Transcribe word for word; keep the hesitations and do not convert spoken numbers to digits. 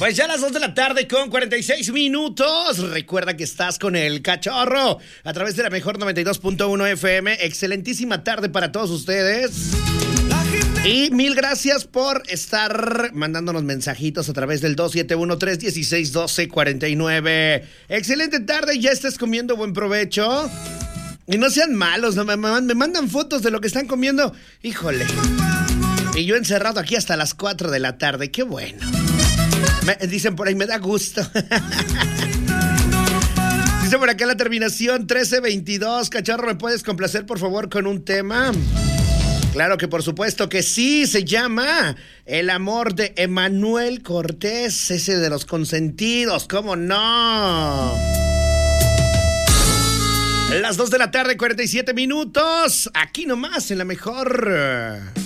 Pues ya a las dos de la tarde con cuarenta y seis minutos. Recuerda que estás con el Cachorro a través de la mejor noventa y dos punto uno F M. Excelentísima tarde para todos ustedes. Y mil gracias por estar mandándonos mensajitos a través del dos siete uno, tres uno seis, uno dos cuatro nueve. Excelente tarde, ya estés comiendo, buen provecho. Y no sean malos, no, me, me mandan fotos de lo que están comiendo. Híjole. Y yo encerrado aquí hasta las cuatro de la tarde, qué bueno. Me, dicen por ahí, me da gusto. Dice por acá la terminación trece veintidós. Cachorro, ¿me puedes complacer por favor con un tema? Claro que por supuesto que sí, se llama El amor de Emanuel Cortés, ese de los consentidos, ¿cómo no? Las dos de la tarde, cuarenta y siete minutos, aquí nomás en la mejor.